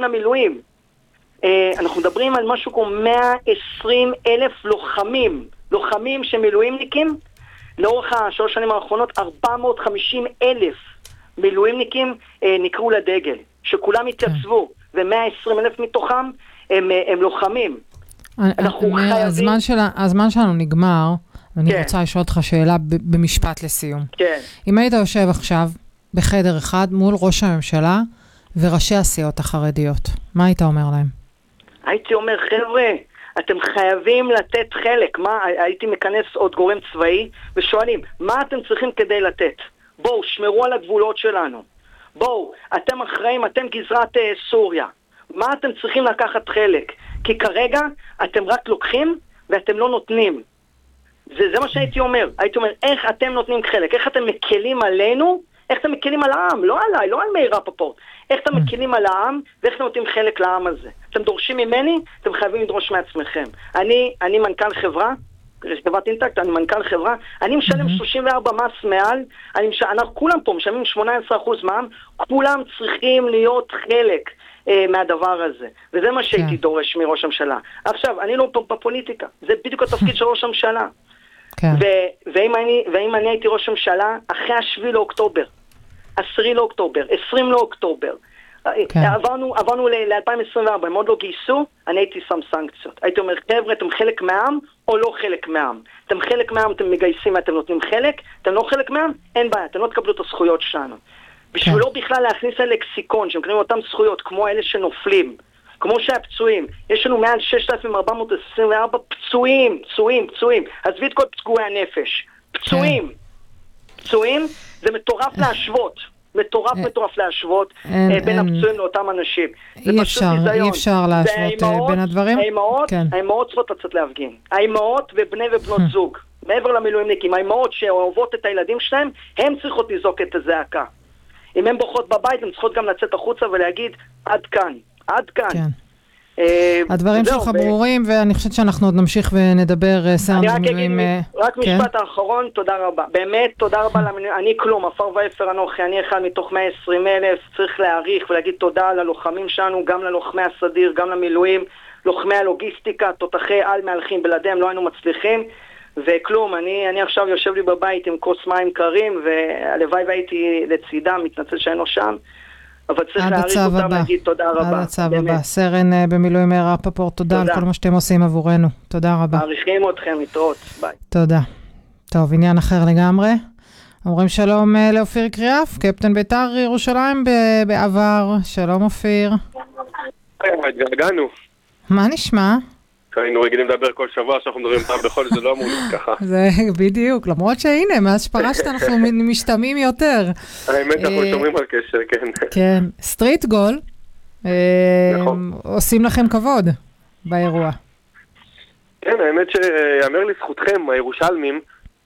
למילואים. אנחנו מדברים על משהו כמו 120,000 לוחמים שמילואימניקים, לאורך השלוש שנים האחרונות 450,000 מילואימניקים נקראו לדגל, שכולם התייצבו, ו120,000 מתוכם הם לוחמים. הזמן שלנו נגמר, ואני רוצה לשאול אותך שאלה במשפט לסיום. כן. אם היית יושב עכשיו בחדר אחד מול ראש הממשלה וראשי הסיעות החרדיות, מה היית אומר להם? הייתי אומר, חבר'ה, אתם חייבים לתת חלק. הייתי מכנס עוד גורם צבאי ושואלים, מה אתם צריכים כדי לתת? בואו, שמרו על הגבולות שלנו. בואו, אתם אחראים, אתם גזרת סוריה. מה אתם צריכים לקחת חלק? כי כרגע אתם רק לוקחים ואתם לא נותנים. זה מה שהייתי אומר. הייתי אומר, איך אתם נותנים חלק? איך אתם מקלים עלינו? איך אתם מקלים על העם? לא עליי, לא על מאיר רפפורט. איך אתם מקלים על העם ואיך אתם נותנים חלק לעם הזה? אתם דורשים ממני, אתם חייבים לדרוש מעצמכם. אני מנכ"ל חברה, חברת אינטקט, אני מנכ"ל חברה, אני משלם 34 מס מעל, אנחנו כולם פה משלמים 18% מע"מ, כולם צריכים להיות חלק מהדבר הזה. וזה מה שהייתי דורש מראש הממשלה. עכשיו, אני לא בפוליטיקה, זה בדיוק התפקיד של ראש הממשלה. ואם אני הייתי ראש הממשלה, אחרי 7 לאוקטובר, 10 לאוקטובר, 20 לאוקטובר, עברנו ל-2024, הם עוד לא גייסו, אני הייתי שם סנקציות. הייתי אומר, חבר'ה, אתם חלק מהעם או לא חלק מהעם? אתם חלק מהעם, אתם מגייסים, אתם נותנים חלק, אתם לא חלק מהעם, אין בעיה, אתם לא תקבלו את הזכויות שלנו. בשביל לא בכלל להכניס ללקסיקון, שמקבלים אותם זכויות, כמו אלה שנופלים, כמו שהפצועים, יש לנו מעל 6,424 פצועים. עזבי את כל פצועי הנפש. פצועים, זה מטורף להשוות. מטורף להשוות בין הפצועים לאותם אנשים. אי אפשר להשוות בין הדברים. האימהות צריכות לצאת להפגין. האימהות ובני ובנות זוג. מעבר למילואימניקים, האימהות שאוהבות את הילדים שלהם, הן צריכות לזעוק את הזעקה. אם הן בוכות בבית, הן צריכות גם לצאת החוצה ולהגיד, עד כאן. כן. הדברים שלך ברורים, ואני חושבת שאנחנו עוד נמשיך ונדבר רק משפט האחרון, תודה רבה. באמת, תודה רבה. אני כלום, אפר ואפר אנוכי, אני אחד מתוך 120,000, צריך להעריך ולהגיד תודה ללוחמים שלנו, גם ללוחמי הסדיר, גם למילואים, לוחמי הלוגיסטיקה, תותחי על מהלכים בלעדיהם, לא היינו מצליחים, וכלום, אני עכשיו יושב לי בבית עם כוס מים קרים, והלוואי והייתי לצידם, מתנצל שאינו שם, אבל צריך להעריך אותם להגיד תודה רבה. עד הצו הבא. סרן במילואים מאיר רפפורט, תודה על כל מה שאתם עושים עבורנו. תודה רבה. מעריכים אתכם, להתראות. ביי. תודה. טוב, עניין אחר לגמרי. אומרים שלום לאופיר קריאף, קפטן בית"ר ירושלים בעבר. שלום אופיר. התגעגענו. מה נשמע? היינו רגילים לדבר כל שבוע, שאנחנו מדברים פעם בחודש, זה לא אמור להיות ככה. זה בדיוק, למרות שהנה, מאז שפרשת אנחנו משתמים יותר. האמת, אנחנו שומרים על קשר, כן. כן, סטריט גול, עושים לכם כבוד באירוע. כן, האמת שיאמר לזכותכם, הירושלמים,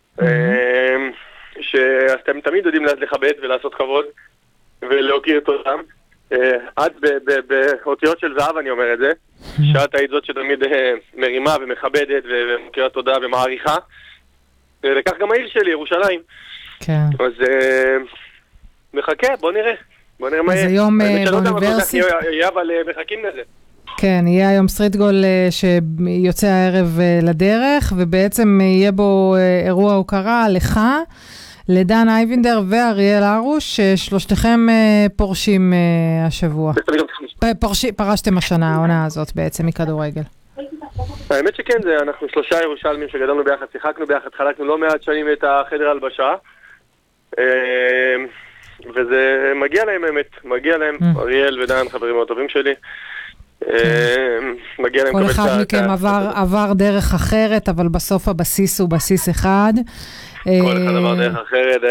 שאתם תמיד יודעים לכבד ולעשות כבוד, ולהוקיר אותם. עד באותיות של זהב אני אומר את זה, שאת היית זאת שתמיד מרימה ומכבדת ומכירה תודה ומעריכה, וכך גם העיר שלי, ירושלים. כן. אז מחכה, בוא נראה מה יהיה. אז היום באוניברסיטה. אבל מחכים לזה. כן, יהיה היום סטריט גול שיוצא הערב לדרך, ובעצם יהיה בו אירוע הוקרה לך, לדן אייבינדר ואריאל ארוש, שלושתכם פורשים השבוע. פרשתם השנה, העונה הזאת בעצם מכדורגל. האמת שכן, אנחנו 3 ירושלמים שגדלנו ביחד, שיחקנו ביחד, חלקנו לא מעט שנים את החדר הלבשה, וזה מגיע להם האמת, מגיע להם, אריאל ודן חברים מאוד טובים שלי. מגיע להם כל אחד מכם עבר דרך אחרת, אבל בסוף הבסיס הוא בסיס אחד. כל אחד עבר דרך אחרת,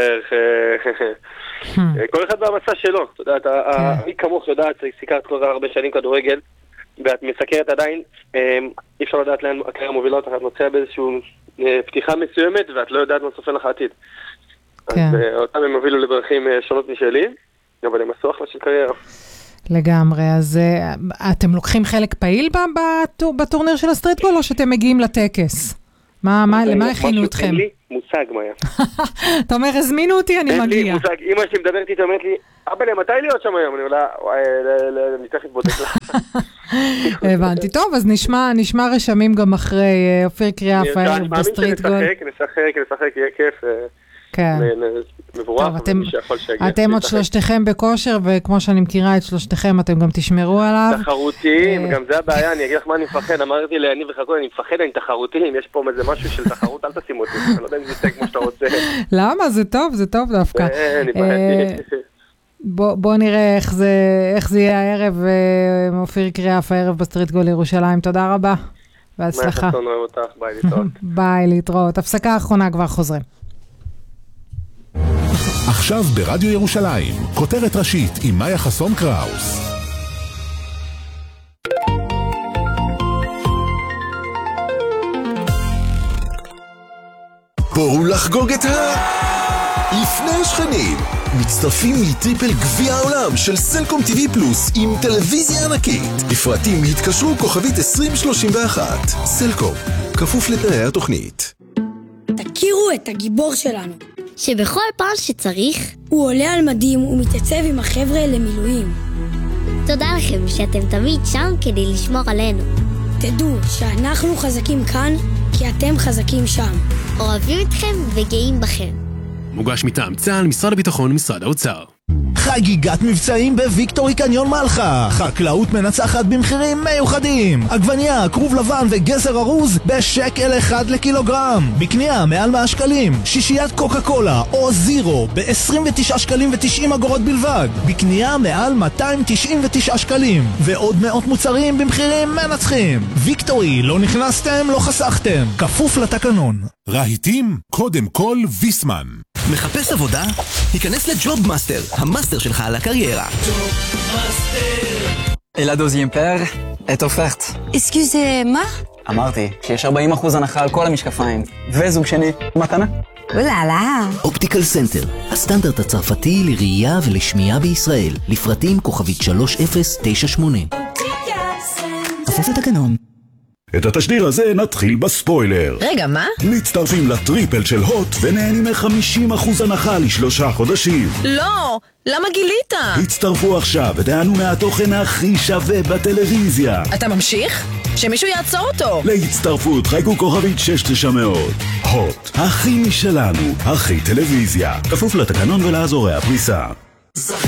כל אחד במצע שלו. אתה יודעת, אני כמוך יודעת, סיקרת כל כך הרבה שנים כדורגל, ואת מסקרת עדיין, אי אפשר לדעת לאן הקריירה מובילה אותך, את מוצאה באיזושהי פתיחה מסוימת, ואת לא יודעת מה צופן לך עתיד. אז אותם הם הובילו לדרכים שונות משלי, אבל הם עשו אחלה של קריירה. לגמרי, אז אתם לוקחים חלק פעיל בטורניר של הסטריטבול, או שאתם מגיעים לטקס? למה הכינו אתכם? אין לי מושג מה היה. אתה אומר, הזמינו אותי, אני מגיע. אין לי מושג, אמא שלי מדברת איתי, אומרת לי, אבא, מתי להיות שם היום? אני אומר לה, אני תכף בודק לך. הבנתי, טוב, אז נשמע רשמים גם אחרי אופיר קריאף הערב בסטריט גול. נשחק, יהיה כיף. כן. מבורך, ומי שיכול שיגיע. אתם עוד שלושתכם בכושר, וכמו שאני מכירה את שלושתכם, אתם גם תשמרו עליו. תחרותיים, גם זה הבעיה, אני אגיד לך מה אני מפחד, אמרתי לי, אני וחכו, אני מפחד, אני תחרותיים, יש פה איזה משהו של תחרות, אל תשים אותי, אני לא יודע אם זה יצא כמו שאתה רוצה. למה? זה טוב דווקא. בוא נראה איך זה יהיה הערב, אופיר קריאף הערב בסטריט גול ירושלים. תודה רבה, בהצלחה. ביי, להתראות. הפסקה האחרונה, כבר חוזרים. עכשיו ברדיו ירושלים, כותרת ראשית עם מאיה חסון קראוס. בואו לחגוג את לפני שכנים. מצטרפים לטריפל גביע העולם של סלקום TV פלוס עם טלוויזיה ענקית. לפרטים התקשרו כוכבית 2031. סלקום, כפוף לתנאי התוכנית. תכירו את הגיבור שלנו, שבכל פעם שצריך הוא עולה על מדים ומתייצב עם החבר'ה למילואים. תודה לכם שאתם תמיד שם כדי לשמור עלינו. תדעו שאנחנו חזקים כאן כי אתם חזקים שם. אוהבים אתכם וגאים בכם. מוגש מטעם צה"ל, משרד הביטחון ומשרד האוצר. חגיגת מבצעים בוויקטורי קניון מלחה. חקלאות מנצחת במחירים מיוחדים. עגבנייה, כרוב לבן וגזר ארוז ב1 לקילוגרם. בקנייה מעל 100 שקלים. שישיית קוקה קולה או זירו ב29 שקלים ו90 אגורות בלבד. בקנייה מעל 299 שקלים. ועוד מאות מוצרים במחירים מנצחים. ויקטורי, לא נכנסתם, לא חסכתם. כפוף לתקנון. רהיטים, קודם כל ויסמן. מחפש עבודה? היכנס לג'וב מאסטר, המאסטר שלך על הקריירה. Et la deuxième paire est offerte. Excusez-moi? אמרתי שיש 40% הנחה על כל המשקפיים. וזוג שני, מתנה. אוללה. אופטיקל סנטר, הסטנדרט הצרפתי לראייה ולשמיעה בישראל. לפרטים כוכבית 3098. כפוף לתקנון. את התשדיר הזה נתחיל בספוילר. רגע, מה? מצטרפים לטריפל של הוט ונהנים מ50% הנחה ל3 חודשים. לא! למה גילית? הצטרפו עכשיו ותענו מהתוכן הכי שווה בטלוויזיה. אתה ממשיך? שמישהו יעצור אותו. להצטרפות חייגו כוכבית 6900. הוט, הכי משלנו, הכי טלוויזיה. כפוף לתקנון ולאזורי הפריסה.